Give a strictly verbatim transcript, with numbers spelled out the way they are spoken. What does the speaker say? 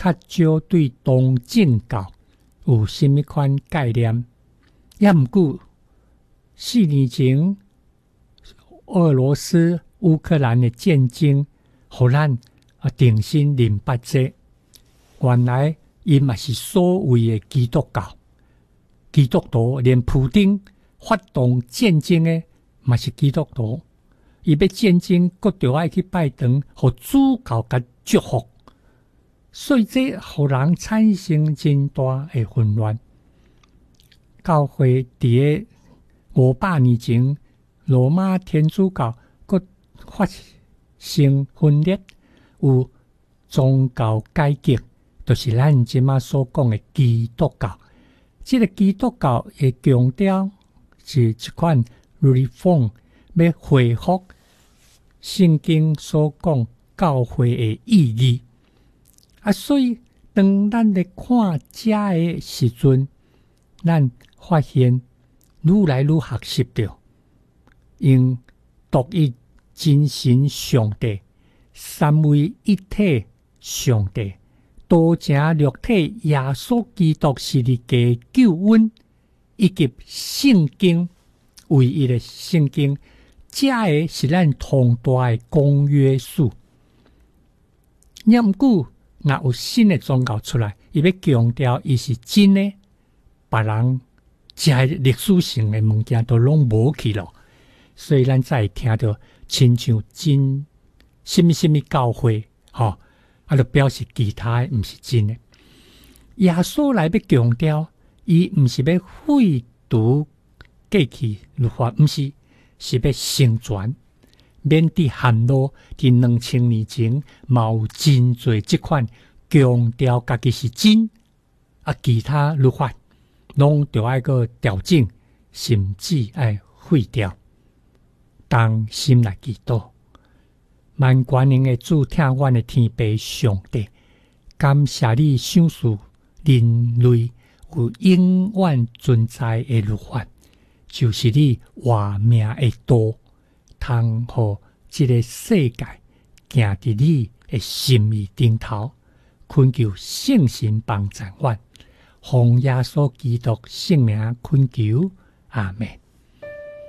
较少对东正教有甚物款概念。也毋过四年前俄罗斯乌克兰的战争，互咱啊定心明白者，原来伊嘛是所谓的基督教。基督徒连普丁发动战争的嘛是基督徒，伊要战争，佫着爱去拜堂，互主教甲祝福，所以这互人产生真大的混乱。教会伫个五百年前，罗马天主教佫发生分裂，有宗教改革，就是咱即马所讲的基督教。这个基督教的强调是一款 reform， 要恢复圣经所讲教会的意义。啊，所以当咱咧看这的时阵，咱发现愈来愈学习到，用独一真神上帝、三位一体上帝、道成肉体耶稣基督是你嘅救恩，以及圣经唯一的圣经，这个是咱同大的公约数。也毋过，若有新的宗教出来，伊要强调伊是真的，别人这历史性的物件都拢无去咯。所以咱才会听到亲像真什么什么教会，吼、哦，啊，就表示其他的毋是真的。耶稣来要强调，伊毋是要废除过去律法，毋是，是要成全。免得含路伫两千年前，嘛有真侪即款强调家己是真，啊，其他律法拢着爱个调整，甚至爱废掉。当心来祈祷，万全能的主，听阮的天父上帝，感谢你赏赐人类有永远存在的律法，就是你活命的道，通互这个世界行伫你的心意顶头，恳求圣神帮助阮，奉耶稣基督圣名恳求，阿们。